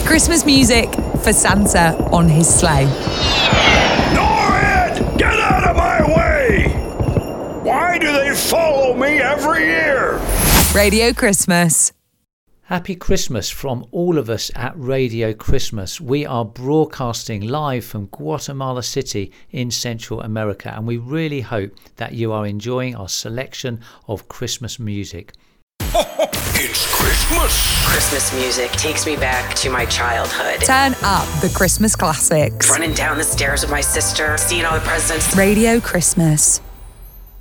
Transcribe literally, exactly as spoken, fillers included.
Christmas music for Santa on his sleigh. Norrid! Get out of my way! Why do they follow me every year? Radio Christmas. Happy Christmas from all of us at Radio Christmas. We are broadcasting live from Guatemala City in Central America, and we really hope that you are enjoying our selection of Christmas music. It's Christmas! Christmas music takes me back to my childhood. Turn up the Christmas classics. Running down the stairs with my sister, seeing all the presents. Radio Christmas.